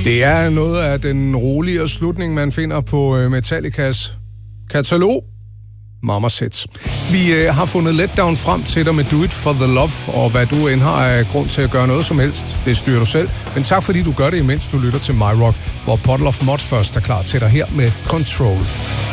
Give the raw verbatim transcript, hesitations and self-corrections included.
Det er noget af den rolige slutning, man finder på Metallicas katalog. Mamas Hits. Vi øh, har fundet Letdown frem til dig med Do It For The Love, og hvad du end har af grund til at gøre noget som helst, det styrer du selv. Men tak fordi du gør det, imens du lytter til My Rock, hvor Puddle of Mudd først er klar til dig her med Control.